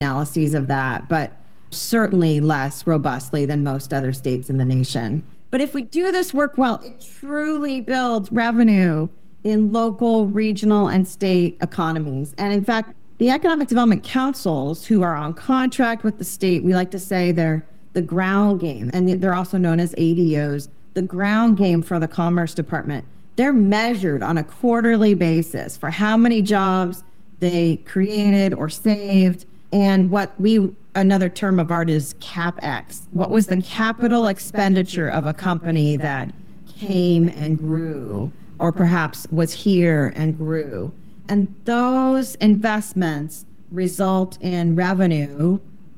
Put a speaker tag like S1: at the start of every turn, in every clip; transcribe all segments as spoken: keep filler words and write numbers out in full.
S1: analyses of that, but certainly less robustly than most other states in the nation. But if we do this work well, it truly builds revenue in local, regional, and state economies. And in fact, the economic development councils who are on contract with the state, we like to say they're the ground game, and they're also known as A D Os, the ground game for the Commerce Department. They're measured on a quarterly basis for how many jobs they created or saved, and what we, another term of art is CapEx. What was the capital expenditure of a company that came and grew, or perhaps was here and grew? And those investments result in revenue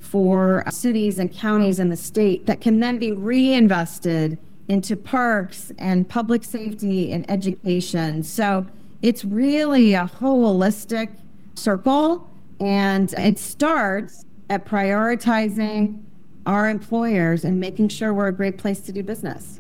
S1: for cities and counties in the state that can then be reinvested into parks and public safety and education. So it's really a holistic circle, and it starts at prioritizing our employers and making sure we're a great place to do business.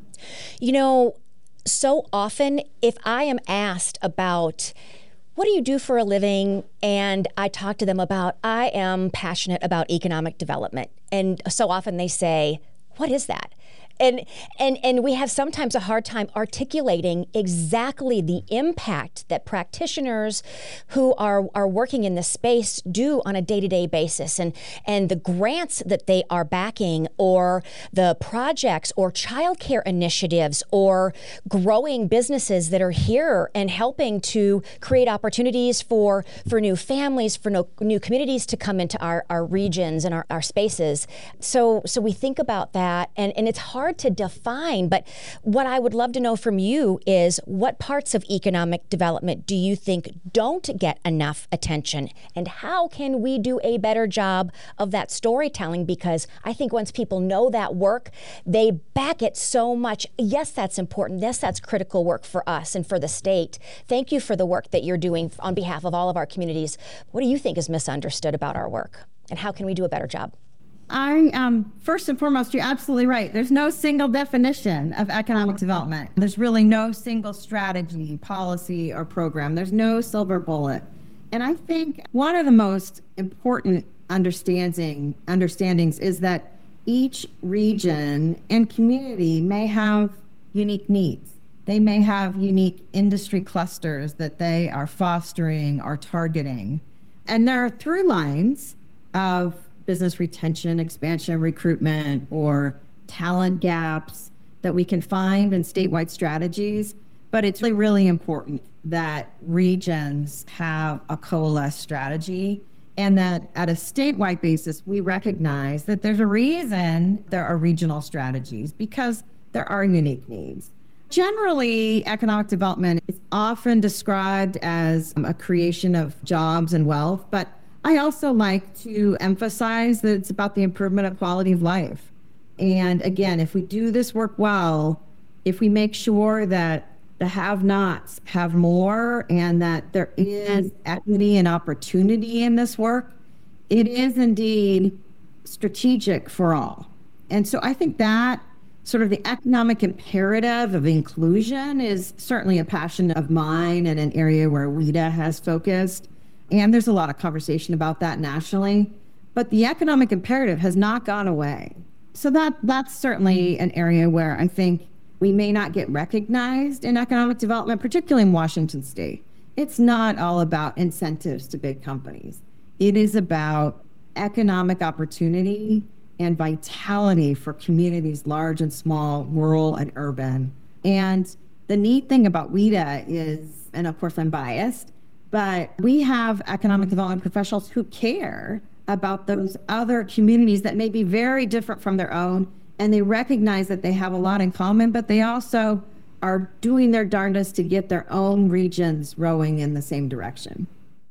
S2: You know, so often if I am asked about what do you do for a living? And I talk to them about, I am passionate about economic development. And so often they say, what is that? And and and we have sometimes a hard time articulating exactly the impact that practitioners who are, are working in this space do on a day-to-day basis, and, and the grants that they are backing, or the projects or childcare initiatives or growing businesses that are here and helping to create opportunities for, for new families, for no, new communities to come into our, our regions and our, our spaces. So so we think about that, and, and it's hard to define, but what I would love to know from you is, what parts of economic development do you think don't get enough attention, and how can we do a better job of that storytelling? Because I think once people know that work, they back it so much. Yes, that's important. Yes, that's critical work for us and for the state. Thank you for the work that you're doing on behalf of all of our communities. What do you think is misunderstood about our work, and how can we do a better job?
S1: I, um, first and foremost, you're absolutely right. There's no single definition of economic development. There's really no single strategy, policy, or program. There's no silver bullet. And I think one of the most important understanding understandings is that each region and community may have unique needs. They may have unique industry clusters that they are fostering or targeting. And there are through lines of business retention, expansion, recruitment, or talent gaps that we can find in statewide strategies. But it's really, really important that regions have a coalesced strategy, and that at a statewide basis, we recognize that there's a reason there are regional strategies, because there are unique needs. Generally, economic development is often described as a creation of jobs and wealth, but I also like to emphasize that it's about the improvement of quality of life. And again, if we do this work well, if we make sure that the have-nots have more, and that there is equity and opportunity in this work, it is indeed strategic for all. And so I think that sort of the economic imperative of inclusion is certainly a passion of mine, and an area where W I D A has focused. And there's a lot of conversation about that nationally, but the economic imperative has not gone away. So that that's certainly an area where I think we may not get recognized in economic development, particularly in Washington State. It's not all about incentives to big companies. It is about economic opportunity and vitality for communities large and small, rural and urban. And the neat thing about W I D A is, and of course I'm biased, but we have economic development professionals who care about those other communities that may be very different from their own, and they recognize that they have a lot in common, but they also are doing their darndest to get their own regions rowing in the same direction.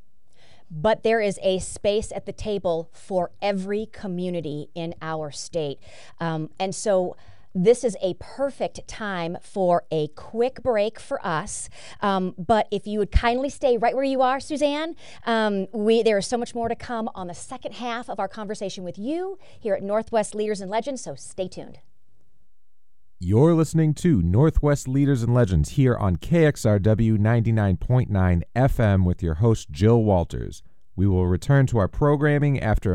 S2: But there is a space at the table for every community in our state. Um, and so this is a perfect time for a quick break for us. Um, but if you would kindly stay right where you are, Suzanne, um, we there is so much more to come on the second half of our conversation with you here at Northwest Leaders and Legends, so stay tuned.
S3: You're listening to Northwest Leaders and Legends here on K X R W ninety-nine point nine F M with your host, Jill Walters. We will return to our programming after